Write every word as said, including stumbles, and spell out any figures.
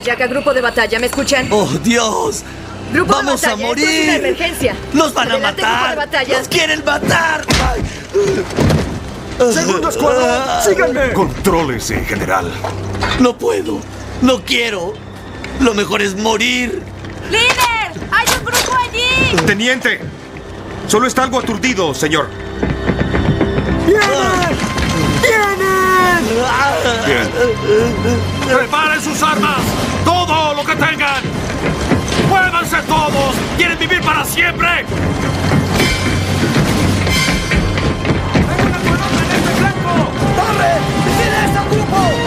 Yaca, grupo de batalla, ¿me escuchan? ¡Oh, Dios! Grupo ¡Vamos de batalla, a morir! Esto es una emergencia. ¡Nos van Adelante, a matar! Grupo de batalla. ¡Nos quieren matar! ¡Segundo escuadrón! ¡Síganme! Contrólese, general. No puedo. No quiero. Lo mejor es morir. ¡Líder! ¡Hay un grupo allí! Teniente, solo está algo aturdido, señor. ¡Vienen! ¡Vienen! Bien. ¡Preparen sus armas! ¡Todo lo que tengan! ¡Muévanse todos! ¿Quieren vivir para siempre? ¡Torre! ¡Vigila ese grupo!